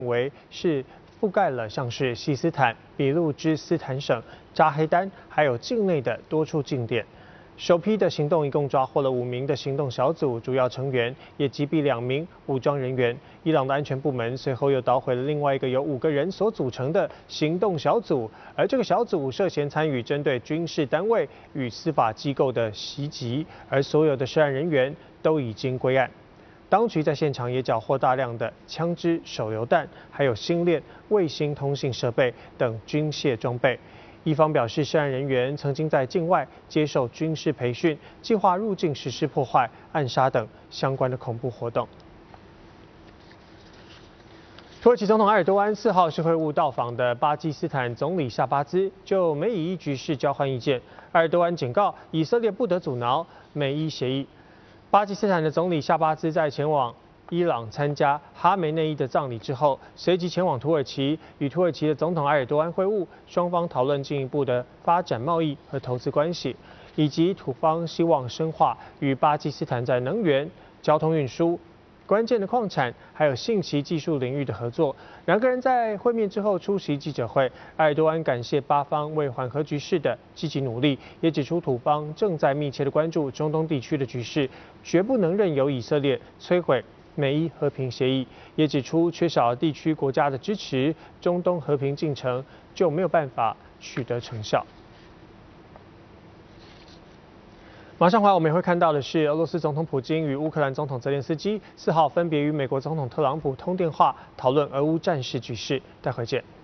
为是覆盖了像是西斯坦、俾路支斯坦省、扎黑丹，还有境内的多处景点。首批的行动一共抓获了5名的行动小组主要成员，也击毙2名武装人员。伊朗的安全部门随后又捣毁了另外一个由5个人所组成的行动小组，而这个小组涉嫌参与针对军事单位与司法机构的袭击，而所有的涉案人员都已经归案。当局在现场也缴获大量的枪支、手榴弹，还有星链、卫星通信设备等军械装备。一方表示，涉案人员曾经在境外接受军事培训，计划入境实施破坏、暗杀等相关的恐怖活动。土耳其总统埃尔多安4号是会晤到访的巴基斯坦总理夏巴兹，就美以伊局势交换意见。埃尔多安警告以色列不得阻挠美伊协议。巴基斯坦的总理夏巴兹在前往伊朗参加哈梅内伊的葬礼之后，随即前往土耳其，与土耳其的总统埃尔多安会晤，双方讨论进一步的发展贸易和投资关系，以及土方希望深化与巴基斯坦在能源、交通运输、关键的矿产还有信息技术领域的合作。2个人在会面之后出席记者会，埃尔多安感谢巴方为缓和局势的积极努力，也指出土方正在密切的关注中东地区的局势，绝不能任由以色列摧毁美伊和平协议，也指出缺少地区国家的支持，中东和平进程就没有办法取得成效。马上回来，我们也会看到的是，俄罗斯总统普京与乌克兰总统泽连斯基4号分别与美国总统特朗普通电话，讨论俄乌战事局势。待会见。